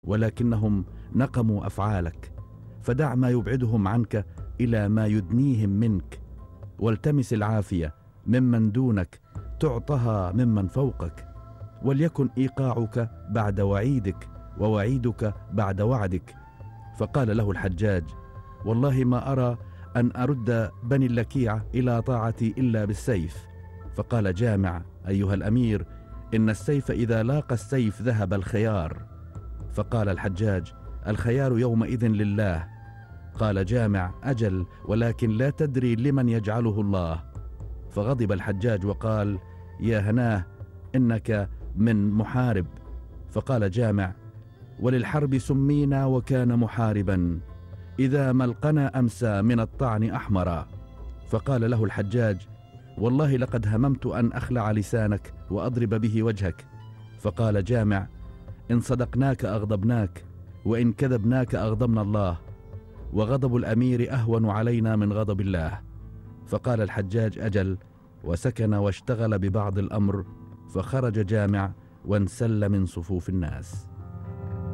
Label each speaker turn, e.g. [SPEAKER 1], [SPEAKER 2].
[SPEAKER 1] ولكنهم نقموا أفعالك، فدع ما يبعدهم عنك إلى ما يدنيهم منك، والتمس العافية ممن دونك تعطها ممن فوقك، وليكن إيقاعك بعد وعيدك ووعيدك بعد وعدك. فقال له الحجاج: والله ما أرى أن أرد بني اللكيعة إلى طاعتي إلا بالسيف. فقال جامع: أيها الأمير، إن السيف إذا لاقى السيف ذهب الخيار. فقال الحجاج: الخيار يومئذ لله. قال جامع: أجل، ولكن لا تدري لمن يجعله الله. فغضب الحجاج وقال: يا هناه، إنك من محارب. فقال جامع: وللحرب سمينا وكان محاربا، إذا ما القنا أمسى من الطعن أحمرا. فقال له الحجاج: والله لقد هممت أن أخلع لسانك وأضرب به وجهك. فقال جامع: إن صدقناك أغضبناك، وإن كذبناك أغضبنا الله، وغضب الأمير أهون علينا من غضب الله. فقال الحجاج: أجل، وسكن واشتغل ببعض الأمر، فخرج جامع وانسل من صفوف الناس.